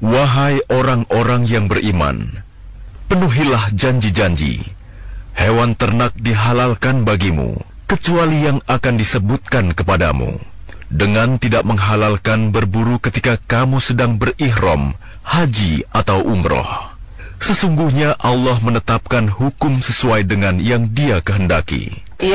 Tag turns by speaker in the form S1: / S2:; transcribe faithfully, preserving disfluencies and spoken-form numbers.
S1: Wahai orang-orang yang beriman, penuhilah janji-janji. Hewan ternak dihalalkan bagimu, kecuali yang akan disebutkan kepadamu, dengan tidak menghalalkan berburu ketika kamu sedang berihram, haji atau umroh. Sesungguhnya Allah menetapkan hukum sesuai dengan yang Dia kehendaki.